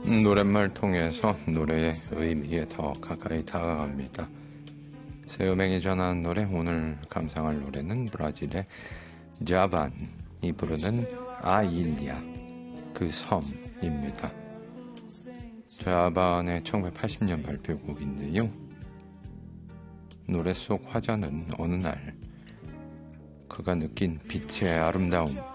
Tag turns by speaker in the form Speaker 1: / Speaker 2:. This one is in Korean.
Speaker 1: 노랫말 통해서 노래의 의미에 더 가까이 다가갑니다. 새음행이 전한 노래, 오늘 감상할 노래는 브라질의 자반이 부르는 아일리아, 그 섬입니다. 자반의 1980년 발표곡인데요. 노래 속 화자는 어느 날 그가 느낀 빛의 아름다움,